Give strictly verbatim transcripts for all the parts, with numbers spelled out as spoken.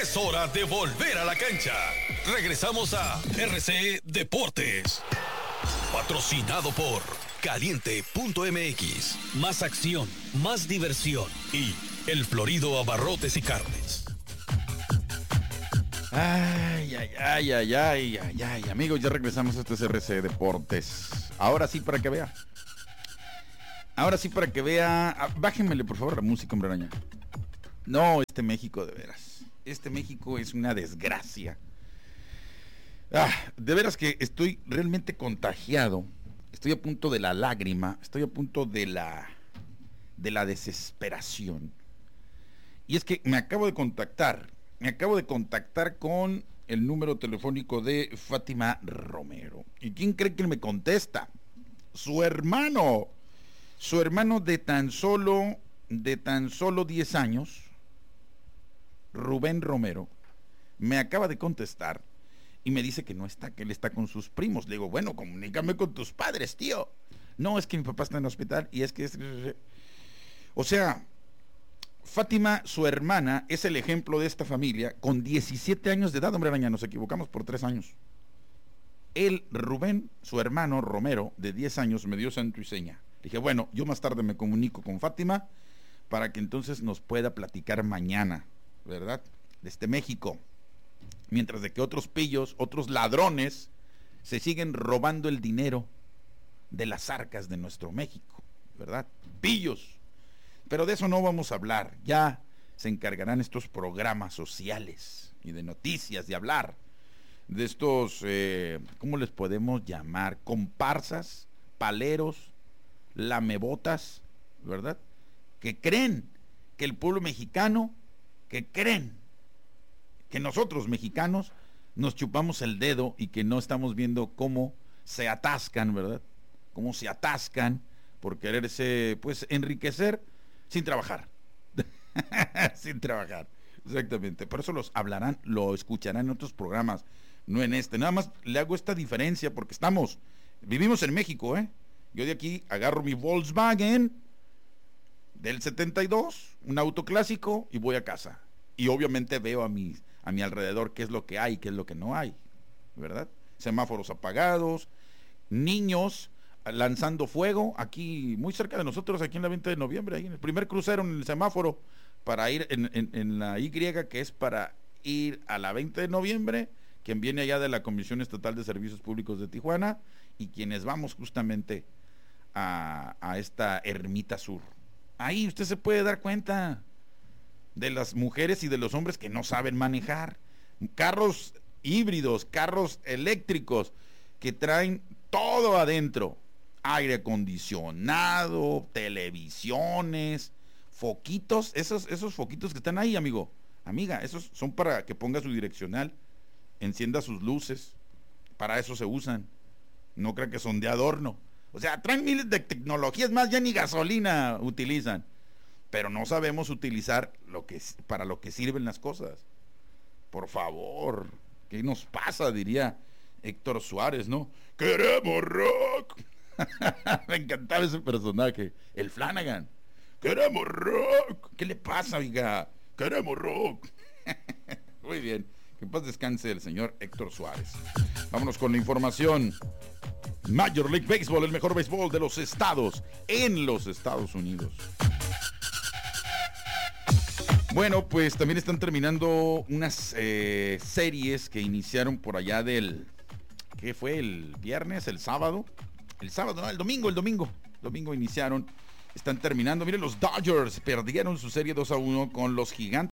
Es hora de volver a la cancha. Regresamos a R C Deportes. Patrocinado por Caliente punto M X. Más acción, más diversión. Y El Florido Abarrotes y Carnes. Ay, ay, ay, ay, ay, ay, ay, amigos, ya regresamos a este R C Deportes. Ahora sí, para que vea. Ahora sí, para que vea. Bájenmele, por favor, la música, hombre araña. No, este México, de veras. Este México es una desgracia. Ah, de veras que estoy realmente contagiado. Estoy a punto de la lágrima. Estoy a punto de la de la desesperación. Y es que me acabo de contactar. Me acabo de contactar con el número telefónico de Fátima Romero. ¿Y quién cree que me contesta? Su hermano. Su hermano de tan solo de tan solo diez años, Rubén Romero, me acaba de contestar y me dice que no está, que él está con sus primos. Le digo, bueno, comunícame con tus padres, tío. No, es que mi papá está en el hospital y es que es... O sea, Fátima, su hermana, es el ejemplo de esta familia con diecisiete años de edad, hombre araña, nos equivocamos por tres años. Él, Rubén, su hermano Romero, de diez años, me dio santo y seña. Dije, bueno, yo más tarde me comunico con Fátima para que entonces nos pueda platicar mañana, ¿verdad? Desde México. Mientras de que otros pillos, otros ladrones, se siguen robando el dinero de las arcas de nuestro México, ¿verdad? Pillos. Pero de eso no vamos a hablar. Ya se encargarán estos programas sociales y de noticias, de hablar de estos, eh, ¿cómo les podemos llamar? Comparsas, paleros, lamebotas, ¿verdad? Que creen que el pueblo mexicano, que creen que nosotros mexicanos nos chupamos el dedo y que no estamos viendo cómo se atascan, ¿verdad? Cómo se atascan por quererse, pues, enriquecer sin trabajar. Sin trabajar, exactamente. Por eso los hablarán, lo escucharán en otros programas, no en este. Nada más le hago esta diferencia porque estamos, vivimos en México, ¿eh? Yo de aquí agarro mi Volkswagen del setenta y dos, un auto clásico, y voy a casa. Y obviamente veo a mi, a mi alrededor qué es lo que hay, qué es lo que no hay, ¿verdad? Semáforos apagados, niños lanzando fuego, aquí muy cerca de nosotros, aquí en la veinte de noviembre, ahí en el primer crucero en el semáforo, para ir en, en, en la Y, que es para ir a la veinte de noviembre, quien viene allá de la Comisión Estatal de Servicios Públicos de Tijuana, y quienes vamos justamente a, a esta Ermita Sur. Ahí usted se puede dar cuenta de las mujeres y de los hombres que no saben manejar. Carros híbridos, carros eléctricos, que traen todo adentro. Aire acondicionado, televisiones, foquitos, esos, esos foquitos que están ahí, amigo, amiga, esos son para que ponga su direccional, encienda sus luces, para eso se usan. No creo que son de adorno. O sea, traen miles de tecnologías más, ya ni gasolina utilizan. Pero no sabemos utilizar lo que, para lo que sirven las cosas. Por favor, ¿qué nos pasa? Diría Héctor Suárez, ¿no? ¡Queremos rock! Me encantaba ese personaje, el Flanagan. ¡Queremos rock! ¿Qué le pasa, oiga? ¡Queremos rock! Muy bien, que en paz descanse el señor Héctor Suárez. Vámonos con la información. Major League Baseball, el mejor béisbol de los estados, en los Estados Unidos. Bueno, pues también están terminando unas eh, series que iniciaron por allá del... ¿Qué fue? ¿El viernes? ¿El sábado? El sábado, no, el domingo, el domingo. El domingo iniciaron, están terminando. Miren, los Dodgers perdieron su serie dos a uno con los Gigantes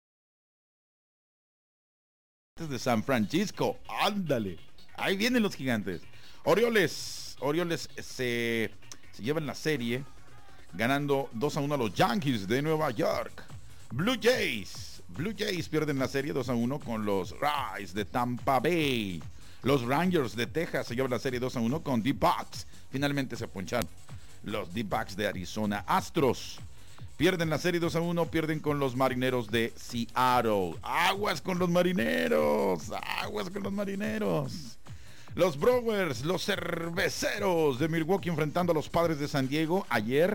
de San Francisco. Ándale, ahí vienen los Gigantes. Orioles, Orioles se, se llevan la serie ganando dos a uno a los Yankees de Nueva York. Blue Jays, Blue Jays pierden la serie dos a uno con los Rays de Tampa Bay. Los Rangers de Texas se llevan la serie dos a uno con D-Backs. Finalmente se poncharon los D-Backs de Arizona. Astros pierden la serie dos a uno, pierden con los Marineros de Seattle. Aguas con los Marineros, aguas con los Marineros. Los Brewers, los Cerveceros de Milwaukee enfrentando a los Padres de San Diego. Ayer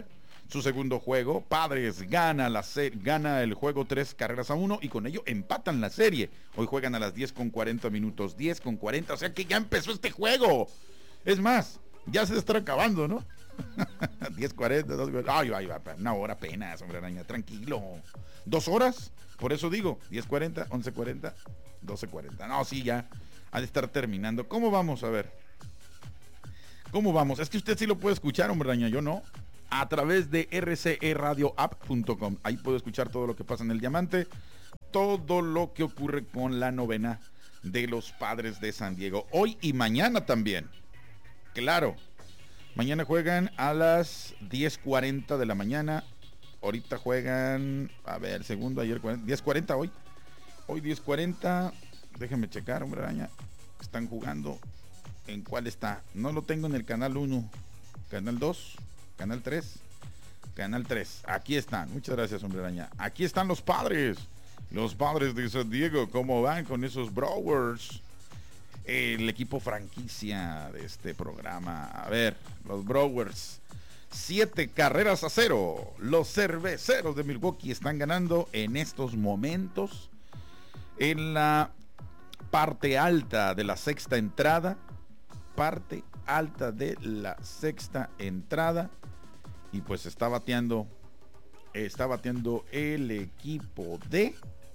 su segundo juego. Padres gana, la ser, gana el juego tres carreras a uno y con ello empatan la serie. Hoy juegan a las diez con cuarenta minutos, diez con cuarenta, o sea que ya empezó este juego. Es más, ya se está acabando, ¿no? diez cuarenta, ay, ay, ay, una hora apenas, hombre araña, tranquilo. ¿Dos horas? Por eso digo, diez cuarenta, once cuarenta, doce cuarenta. No, sí, ya ha de estar terminando. ¿Cómo vamos? A ver. ¿Cómo vamos? Es que usted sí lo puede escuchar, hombre araña, yo no. A través de r c e radio app punto com. Ahí puedo escuchar todo lo que pasa en el Diamante, todo lo que ocurre con la novena de los Padres de San Diego. Hoy y mañana también. Claro. Mañana juegan a las diez cuarenta de la mañana. Ahorita juegan, a ver, segundo, ayer diez cuarenta hoy. Hoy diez cuarenta. Déjenme checar, hombre araña. Están jugando. ¿En cuál está? No lo tengo en el canal uno. Canal dos. Canal tres. Canal tres. Aquí están. Muchas gracias, hombre araña. Aquí están los Padres. Los Padres de San Diego. ¿Cómo van con esos Brewers? El equipo franquicia de este programa. A ver, los Brewers. Siete carreras a cero. Los cerveceros de Milwaukee están ganando en estos momentos. En la parte alta de la sexta entrada. Parte alta de la sexta entrada. Y pues está bateando. Está bateando el equipo de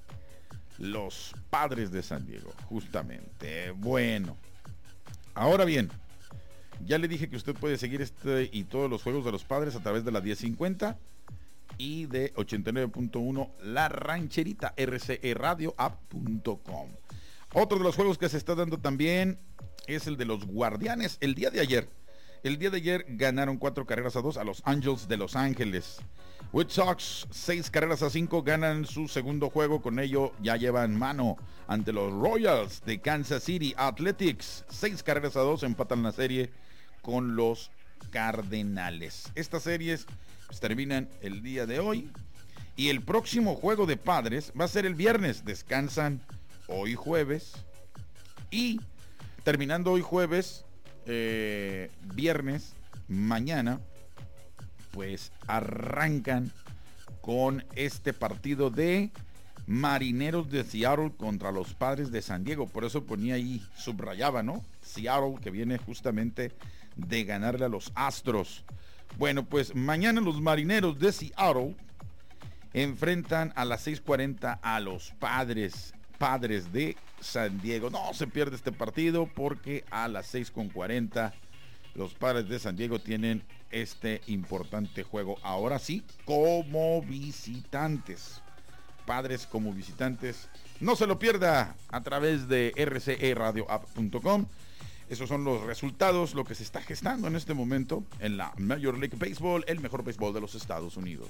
los Padres de San Diego, justamente. Bueno, ahora bien, ya le dije que usted puede seguir este y todos los juegos de los Padres a través de la diez cincuenta y de ochenta y nueve punto uno La Rancherita, r c e radio app punto com. Otro de los juegos que se está dando también es el de los Guardianes. El día de ayer, el día de ayer ganaron cuatro carreras a dos a los Angels de Los Ángeles. White Sox, seis carreras a cinco, ganan su segundo juego. Con ello ya llevan mano ante los Royals de Kansas City. Athletics, seis carreras a dos, empatan la serie con los Cardenales. Estas series pues, terminan el día de hoy. Y el próximo juego de Padres va a ser el viernes. Descansan hoy jueves. Y terminando hoy jueves, eh, viernes, mañana, pues arrancan con este partido de Marineros de Seattle contra los Padres de San Diego. Por eso ponía ahí, subrayaba, ¿no? Seattle, que viene justamente de ganarle a los Astros. Bueno, pues mañana los Marineros de Seattle enfrentan a las seis cuarenta a los Padres, Padres de San Diego. No se pierde este partido porque a las seis cuarenta los Padres de San Diego tienen este importante juego. Ahora sí, como visitantes. Padres como visitantes. No se lo pierda a través de r c e radio app punto com. Esos son los resultados, lo que se está gestando en este momento en la Major League Baseball, el mejor béisbol de los Estados Unidos.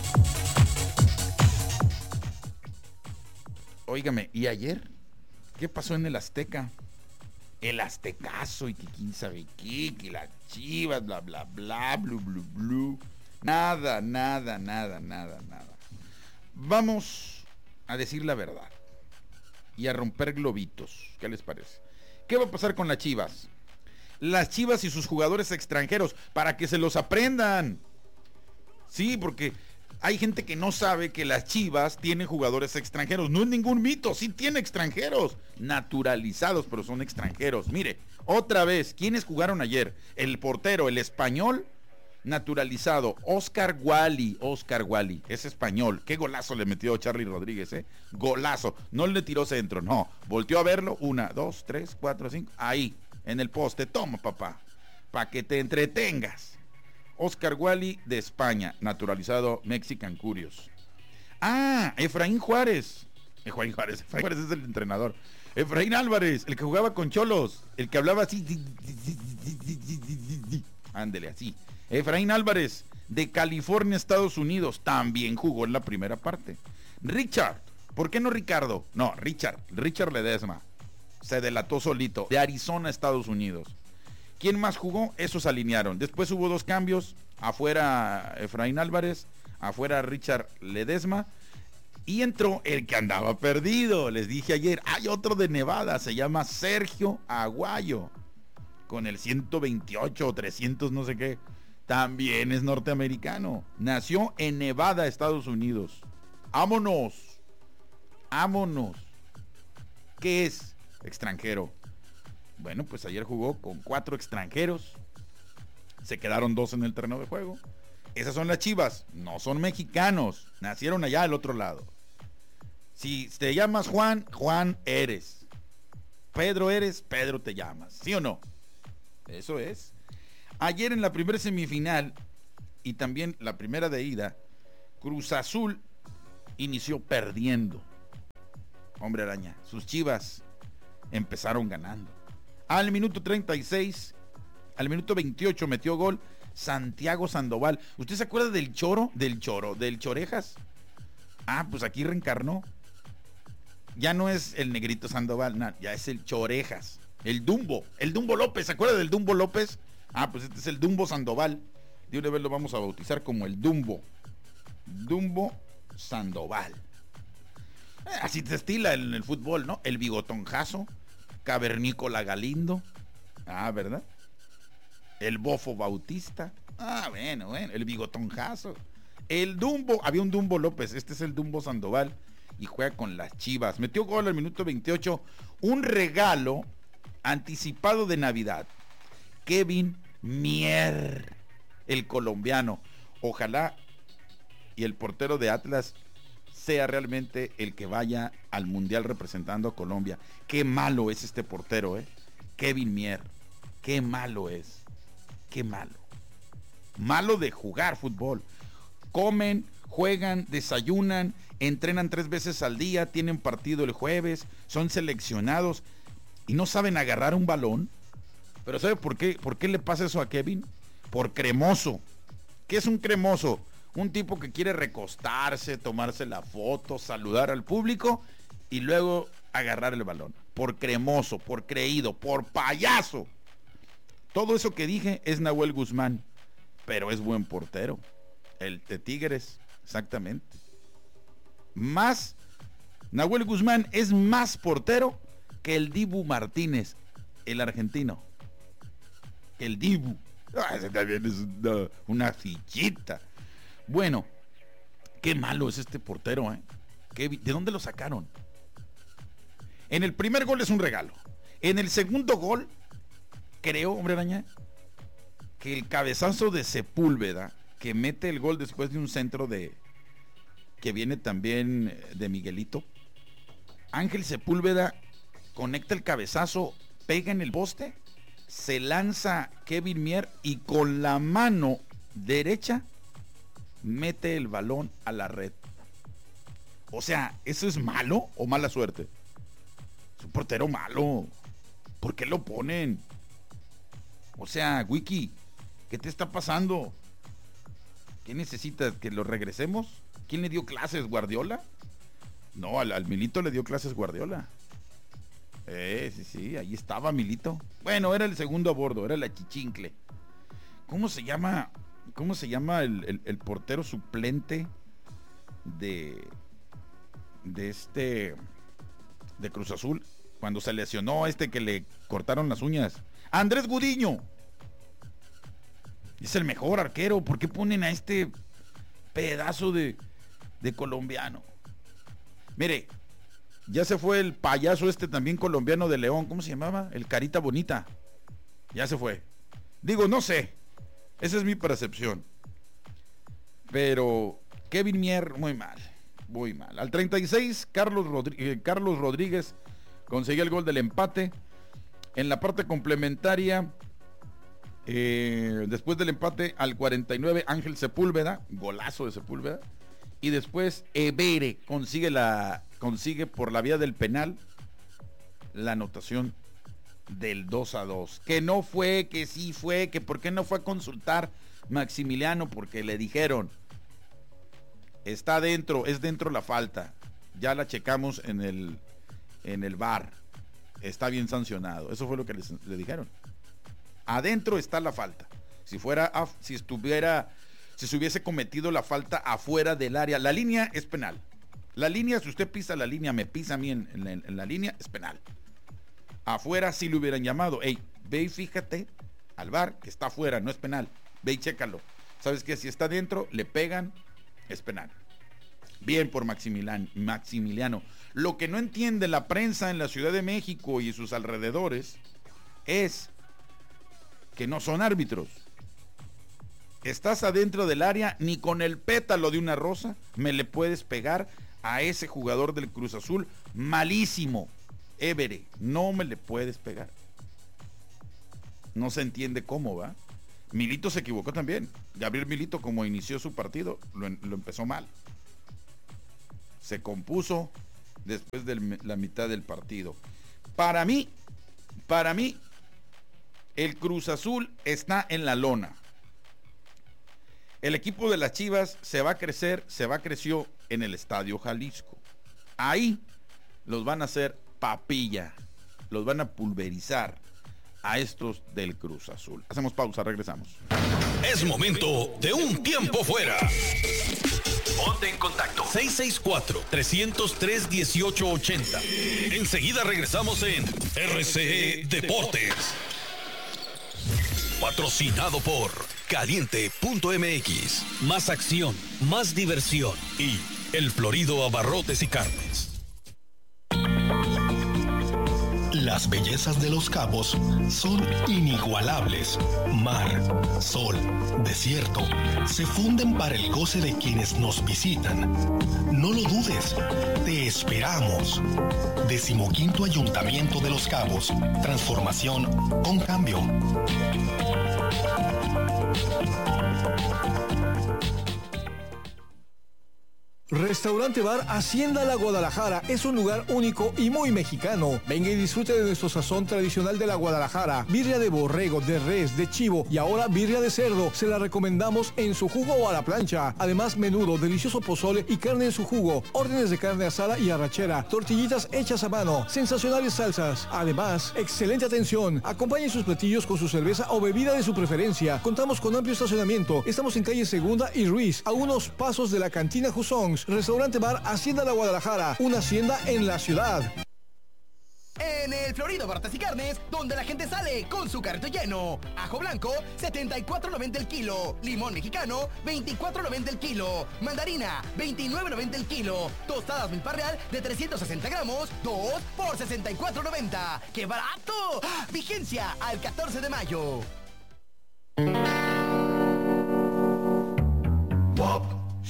Óigame, ¿y ayer? ¿Qué pasó en el Azteca? El Aztecazo y que quién sabe qué, que las Chivas, bla, bla, bla, blu, blu, blu. Nada, nada, nada, nada, nada. Vamos a decir la verdad y a romper globitos. ¿Qué les parece? ¿Qué va a pasar con las Chivas? Las Chivas y sus jugadores extranjeros, para que se los aprendan. Sí, porque hay gente que no sabe que las Chivas tienen jugadores extranjeros. No es ningún mito, sí tiene extranjeros naturalizados, pero son extranjeros. Mire, otra vez, ¿quiénes jugaron ayer? El portero, el español naturalizado, Oscar Wally. Oscar Wally, es español. Qué golazo le metió Charly Rodríguez, ¿eh? Golazo. No le tiró centro, no. Volteó a verlo, una, dos, tres, cuatro, cinco. Ahí, en el poste. Toma, papá, para que te entretengas. Oscar Wally de España, naturalizado Mexican Curious. Ah, Efraín Juárez. Efraín Juárez, Efraín Juárez es el entrenador. Efraín Álvarez, el que jugaba con Cholos, el que hablaba así. Ándele, así. Efraín Álvarez, de California, Estados Unidos, también jugó en la primera parte. Richard, ¿por qué no Ricardo? No, Richard, Richard Ledesma. Se delató solito, de Arizona, Estados Unidos. ¿Quién más jugó? Esos alinearon. Después hubo dos cambios. Afuera Efraín Álvarez, afuera Richard Ledesma. Y entró el que andaba perdido. Les dije ayer, hay otro de Nevada, se llama Sergio Aguayo. Con el ciento veintiocho o trescientos, no sé qué. también es norteamericano. Nació en Nevada, Estados Unidos. ¡Vámonos! ¡Vámonos! ¿Qué es extranjero? Bueno, pues ayer jugó con cuatro extranjeros. Se quedaron dos en el terreno de juego. Esas son las Chivas. No son mexicanos. Nacieron allá al otro lado. Si te llamas Juan, Juan eres. Pedro eres, Pedro te llamas. ¿Sí o no? Eso es. Ayer en la primera semifinal y también la primera de ida, Cruz Azul inició perdiendo. Hombre araña, sus Chivas empezaron ganando. Al minuto treinta y seis, al minuto veintiocho metió gol Santiago Sandoval. ¿Usted se acuerda del Choro? Del Choro, del Chorejas. Ah, pues aquí reencarnó. Ya no es el negrito Sandoval, no, ya es el Chorejas. El Dumbo, el Dumbo López, ¿se acuerda del Dumbo López? Ah, pues este es el Dumbo Sandoval. De una vez lo vamos a bautizar como el Dumbo. Dumbo Sandoval. Eh, así se estila en el fútbol, ¿no? El Bigotonjazo, Cavernícola Galindo. Ah, ¿verdad? El Bofo Bautista. Ah, bueno, bueno, el Bigotonjazo. El Dumbo, había un Dumbo López, este es el Dumbo Sandoval y juega con las Chivas. Metió gol al minuto veintiocho, un regalo anticipado de Navidad. Kevin Mier, el colombiano. Ojalá y el portero de Atlas sea realmente el que vaya al Mundial representando a Colombia. Qué malo es este portero, ¿eh? Kevin Mier. Qué malo es. Qué malo. Malo de jugar fútbol. Comen, juegan, desayunan, entrenan tres veces al día, tienen partido el jueves, son seleccionados y no saben agarrar un balón. Pero ¿sabe por qué? ¿Por qué le pasa eso a Kevin? Por cremoso. ¿Qué es un cremoso? Un tipo que quiere recostarse, tomarse la foto, saludar al público y luego agarrar el balón. Por cremoso, por creído, por payaso. Todo eso que dije es Nahuel Guzmán, pero es buen portero. El de Tigres, exactamente. Más, Nahuel Guzmán es más portero que el Dibu Martínez, el argentino. El Dibu. Ah, ese también es una, una fichita. Bueno, qué malo es este portero, ¿eh? ¿Qué, ¿De dónde lo sacaron? En el primer gol es un regalo. En el segundo gol, creo, hombre araña, que el cabezazo de Sepúlveda, que mete el gol después de un centro de que viene también de Miguelito. Ángel Sepúlveda conecta el cabezazo, pega en el poste, se lanza Kevin Mier y con la mano derecha mete el balón a la red. O sea, ¿eso es malo o mala suerte? Es un portero malo. ¿Por qué lo ponen? O sea, Wiki, ¿qué te está pasando? ¿Qué necesitas? ¿Que lo regresemos? ¿Quién le dio clases? ¿Guardiola? No, al, al Milito le dio clases Guardiola. Eh, sí, sí, ahí estaba Milito. Bueno, era el segundo a bordo, era la chichincle. ¿Cómo se llama? ¿Cómo se llama el, el, el portero suplente de de este de Cruz Azul cuando se lesionó este que le cortaron las uñas? Andrés Gudiño. Es el mejor arquero. ¿Por qué ponen a este pedazo de, de colombiano? Mire, ya se fue el payaso este también colombiano de León. ¿Cómo se llamaba? El Carita Bonita. Ya se fue. Digo, no sé. Esa es mi percepción. Pero Kevin Mier, muy mal. Muy mal. Al treinta y seis, Carlos, Rodri- eh, Carlos Rodríguez consiguió el gol del empate. En la parte complementaria, eh, después del empate, al cuarenta y nueve, Ángel Sepúlveda, golazo de Sepúlveda. Y después Evere consigue, la, consigue por la vía del penal la anotación del dos a dos. Que no fue, que sí fue, que por qué no fue a consultar Maximiliano, porque le dijeron, está dentro, es dentro la falta. Ya la checamos en el, en el V A R. Está bien sancionado. Eso fue lo que les, le dijeron. Adentro está la falta. Si fuera, si estuviera, si se hubiese cometido la falta afuera del área, la línea es penal. La línea, si usted pisa la línea, me pisa a mí en, en, en la línea, es penal. Afuera sí le hubieran llamado. Ey, ve y fíjate al V A R que está afuera, no es penal. Ve y chécalo. ¿Sabes qué? Si está dentro, le pegan, es penal. Bien por Maximiliano, Maximiliano. Lo que no entiende la prensa en la Ciudad de México y sus alrededores es que no son árbitros. Estás adentro del área, ni con el pétalo de una rosa me le puedes pegar a ese jugador del Cruz Azul malísimo. Évere, no me le puedes pegar. No se entiende cómo, ¿va? Milito se equivocó también. Gabriel Milito, como inició su partido, lo, lo empezó mal. Se compuso después de la mitad del partido. Para mí, para mí, el Cruz Azul está en la lona. El equipo de las Chivas se va a crecer, se va a creció en el Estadio Jalisco. Ahí los van a hacer papilla, los van a pulverizar a estos del Cruz Azul. Hacemos pausa, regresamos. Es momento de un tiempo fuera. Ponte en contacto. seis seis cuatro, tres cero tres, uno ocho ocho cero. Enseguida regresamos en R C E Deportes. Patrocinado por Caliente punto M X. Más acción, más diversión y El Florido Abarrotes y Carnes. Las bellezas de Los Cabos son inigualables. Mar, sol, desierto, se funden para el goce de quienes nos visitan. No lo dudes, te esperamos. Decimoquinto Ayuntamiento de Los Cabos. Transformación con cambio. Restaurante Bar Hacienda La Guadalajara es un lugar único y muy mexicano. Venga y disfrute de nuestro sazón tradicional de la Guadalajara. Birria de borrego, de res, de chivo y ahora birria de cerdo. Se la recomendamos en su jugo o a la plancha. Además, menudo, delicioso pozole y carne en su jugo. Órdenes de carne asada y arrachera. Tortillitas hechas a mano. Sensacionales salsas. Además, excelente atención. Acompañe sus platillos con su cerveza o bebida de su preferencia. Contamos con amplio estacionamiento. Estamos en calle Segunda y Ruiz, a unos pasos de la cantina Jusons. Restaurante Bar Hacienda La Guadalajara, una hacienda en la ciudad. En el Florido Abarrotes y Carnes, donde la gente sale con su carrito lleno. Ajo blanco, setenta y cuatro noventa el kilo. Limón mexicano, veinticuatro noventa el kilo. Mandarina, veintinueve noventa el kilo. Tostadas Milpa Real de trescientos sesenta gramos, dos por sesenta y cuatro noventa. ¡Qué barato! ¡Ah! Vigencia al catorce de mayo. Pop.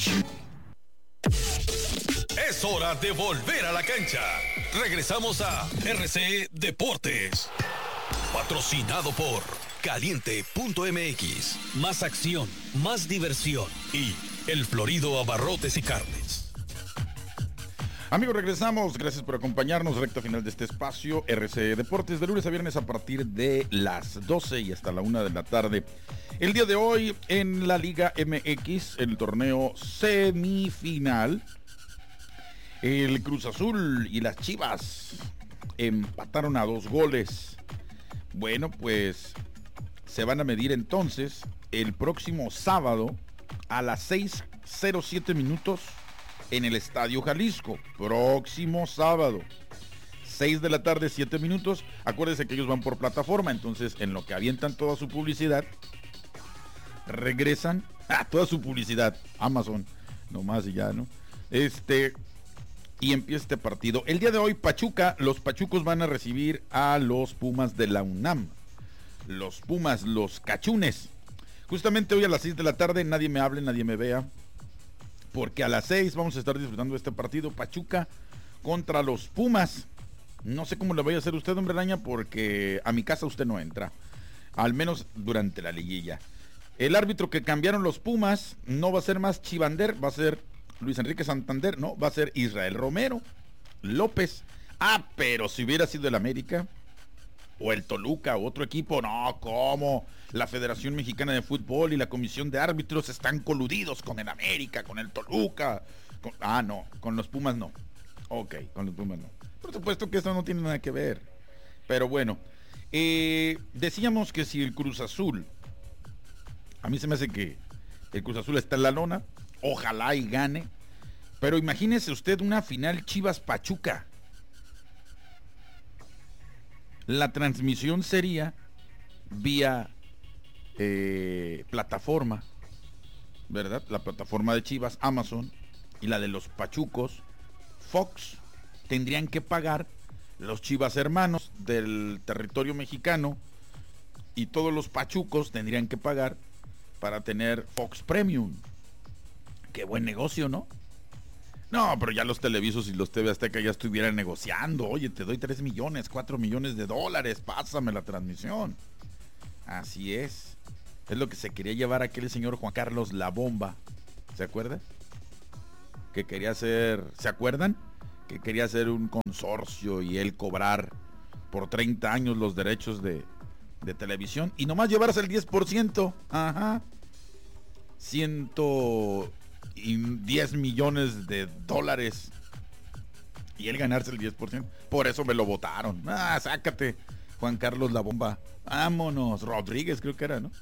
Es hora de volver a la cancha. Regresamos a R C E Deportes. Patrocinado por Caliente punto M X. Más acción, más diversión y El Florido Abarrotes y Carnes. Amigos, regresamos. Gracias por acompañarnos. Recta final de este espacio. R C E Deportes, de lunes a viernes a partir de las doce y hasta la una de la tarde. El día de hoy en la Liga M X, el torneo semifinal, el Cruz Azul y las Chivas empataron a dos goles. Bueno, pues se van a medir entonces el próximo sábado a las seis cero siete minutos en el Estadio Jalisco. Próximo sábado, seis de la tarde, siete minutos. Acuérdense que ellos van por plataforma, entonces en lo que avientan toda su publicidad, regresan a toda su publicidad, Amazon, nomás y ya, ¿no? Este... Y empieza este partido. El día de hoy, Pachuca, los pachucos van a recibir a los Pumas de la UNAM. Los Pumas, los cachunes. Justamente hoy a las seis de la tarde, nadie me hable, nadie me vea. Porque a las seis vamos a estar disfrutando de este partido. Pachuca contra los Pumas. No sé cómo le vaya a hacer usted, hombre araña, porque a mi casa usted no entra. Al menos durante la liguilla. El árbitro que cambiaron los Pumas no va a ser más Chivander, va a ser Luis Enrique Santander, no, va a ser Israel Romero López. Ah, pero si hubiera sido el América o el Toluca o otro equipo, no, ¿cómo? La Federación Mexicana de Fútbol y la Comisión de Árbitros están coludidos con el América, con el Toluca. Con... Ah, no, con los Pumas no. Ok, con los Pumas no. Por supuesto que eso no tiene nada que ver. Pero bueno, eh, decíamos que si el Cruz Azul, a mí se me hace que el Cruz Azul está en la lona. Ojalá y gane. Pero imagínese usted una final Chivas Pachuca. La transmisión sería vía eh, plataforma, ¿verdad? La plataforma de Chivas, Amazon, y la de los Pachucos, Fox, tendrían que pagar los Chivas hermanos del territorio mexicano, y todos los Pachucos tendrían que pagar para tener Fox Premium. Qué buen negocio, ¿no? No, pero ya los televisos y los T V Azteca ya estuvieran negociando. Oye, te doy tres millones, cuatro millones de dólares, pásame la transmisión. Así es. Es lo que se quería llevar aquel señor Juan Carlos La Bomba. ¿Se acuerda? Que quería hacer, ¿se acuerdan? Que quería hacer un consorcio y él cobrar por treinta años los derechos de, de televisión y nomás llevarse el diez por ciento. Ajá. ciento diez millones de dólares y él ganarse el diez por ciento. Por eso me lo votaron. Ah, sácate, Juan Carlos La Bomba. Vámonos. Rodríguez creo que era, ¿no?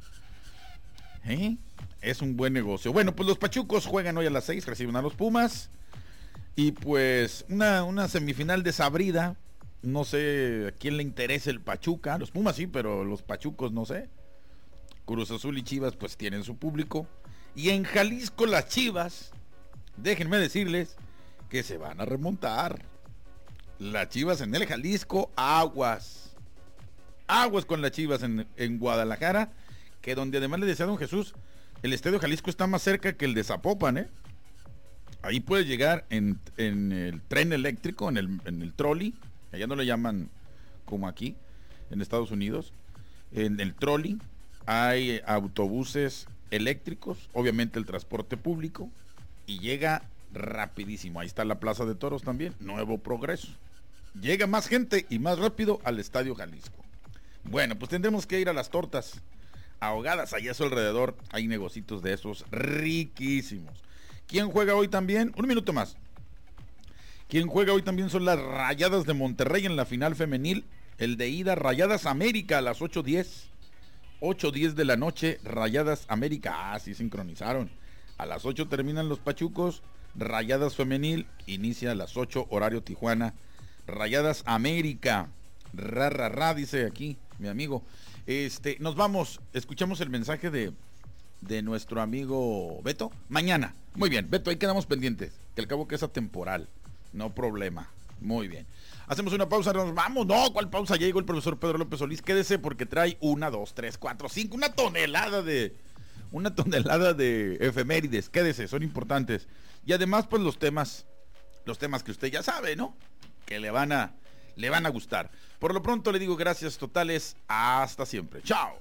¿Eh? Es un buen negocio. Bueno, pues los Pachucos juegan hoy a las seis, reciben a los Pumas. Y pues una, una semifinal desabrida. No sé a quién le interesa el Pachuca. Los Pumas sí, pero los Pachucos no sé. Cruz Azul y Chivas pues tienen su público. Y en Jalisco las Chivas, déjenme decirles que se van a remontar. Las Chivas en el Jalisco, aguas. Aguas con las Chivas en, en Guadalajara, que donde además le decía a don Jesús, el Estadio Jalisco está más cerca que el de Zapopan, ¿eh? Ahí puedes llegar en, en el tren eléctrico, en el, en el trolley, allá no le llaman como aquí, en Estados Unidos. En el trolley hay autobuses eléctricos, obviamente el transporte público, y llega rapidísimo. Ahí está la Plaza de Toros también, Nuevo Progreso. Llega más gente y más rápido al Estadio Jalisco. Bueno, pues tendremos que ir a las tortas ahogadas, allá a su alrededor hay negocios de esos riquísimos. ¿Quién juega hoy también? Un minuto más. ¿Quién juega hoy también? Son las Rayadas de Monterrey en la final femenil. El de ida, Rayadas América a las ocho diez. ocho diez de la noche, Rayadas América. Ah, sí sincronizaron. A las ocho terminan los Pachucos. Rayadas femenil inicia a las ocho, horario Tijuana. Rayadas América. Ra, ra, ra, dice aquí mi amigo. Este, nos vamos, escuchamos el mensaje de, de nuestro amigo Beto. Mañana. Muy bien, Beto, ahí quedamos pendientes. Que al cabo que es atemporal. No problema. Muy bien. Hacemos una pausa, nos vamos. No, ¿cuál pausa? Ya llegó el profesor Pedro López Solís. Quédese porque trae una, dos, tres, cuatro, cinco, una tonelada de... Una tonelada de efemérides. Quédese, son importantes. Y además, pues los temas, los temas que usted ya sabe, ¿no? Que le van a, le van a gustar. Por lo pronto le digo gracias totales. Hasta siempre. Chao.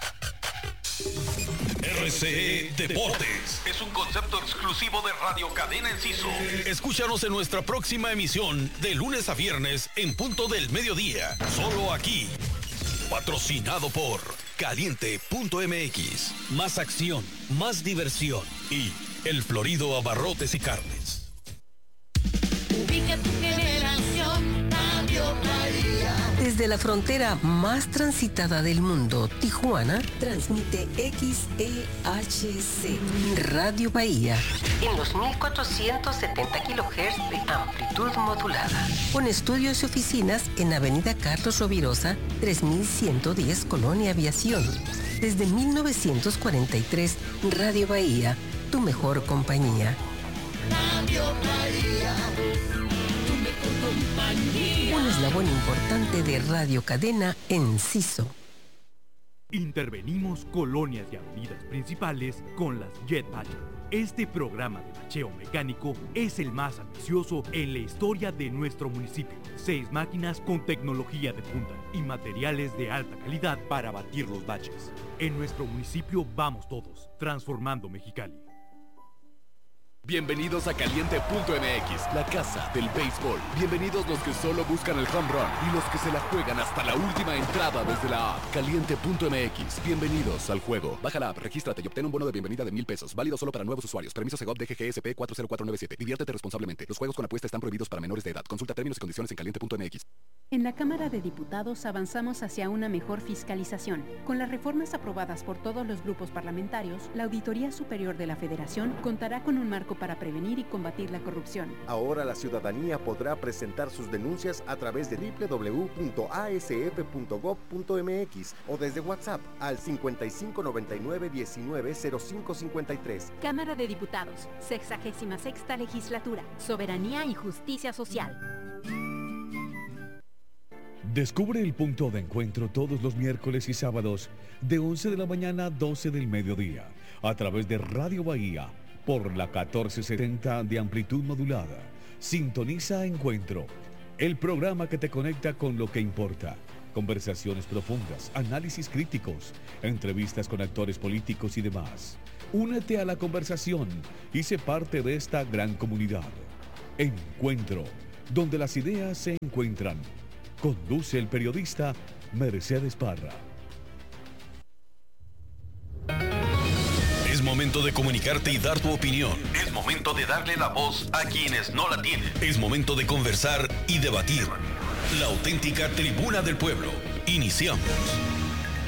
R C E Deportes es un concepto exclusivo de Radio Cadena Enciso. Escúchanos en nuestra próxima emisión de lunes a viernes en punto del mediodía. Solo aquí. Patrocinado por Caliente punto M X. Más acción, más diversión y El Florido Abarrotes y Carnes. Ubica tu generación, Radio Bahía. Desde la frontera más transitada del mundo, Tijuana, transmite X E H C, Radio Bahía, en los mil cuatrocientos setenta kilohertz de amplitud modulada, con estudios y oficinas en Avenida Carlos Rovirosa, tres mil ciento diez, Colonia Aviación. Desde mil novecientos cuarenta y tres, Radio Bahía, tu mejor compañía. Radio Bahía, tu mejor compañía. Un eslabón importante de Radio Cadena Enciso. Intervenimos colonias y avenidas principales con las Jet Batcher. Este programa de bacheo mecánico es el más ambicioso en la historia de nuestro municipio. Seis máquinas con tecnología de punta y materiales de alta calidad para batir los baches. En nuestro municipio vamos todos, transformando Mexicali. Bienvenidos a Caliente punto M X, la casa del béisbol. Bienvenidos los que solo buscan el home run y los que se la juegan hasta la última entrada desde la app. Caliente punto M X, bienvenidos al juego. Baja la app, regístrate y obtén un bono de bienvenida de mil pesos. Válido solo para nuevos usuarios. Permiso Segov D G G S P cuatro cero cuatro nueve siete. Diviértete responsablemente. Los juegos con apuesta están prohibidos para menores de edad. Consulta términos y condiciones en Caliente punto M X. En la Cámara de Diputados avanzamos hacia una mejor fiscalización. Con las reformas aprobadas por todos los grupos parlamentarios, la Auditoría Superior de la Federación contará con un marco para prevenir y combatir la corrupción. Ahora la ciudadanía podrá presentar sus denuncias a través de doble u doble u doble u punto a s f punto gob punto m x o desde WhatsApp al cincuenta y cinco noventa y nueve diecinueve cero cinco cincuenta y tres. Cámara de Diputados, sexagésima sexta legislatura, soberanía y justicia social. Descubre el punto de encuentro todos los miércoles y sábados de once de la mañana a doce del mediodía a través de Radio Bahía por la catorce setenta de amplitud modulada. Sintoniza Encuentro, el programa que te conecta con lo que importa. Conversaciones profundas, análisis críticos, entrevistas con actores políticos y demás. Únete a la conversación y sé parte de esta gran comunidad. Encuentro, donde las ideas se encuentran. Conduce el periodista Mercedes Parra. Es momento de comunicarte y dar tu opinión. Es momento de darle la voz a quienes no la tienen. Es momento de conversar y debatir. La auténtica tribuna del pueblo. Iniciamos.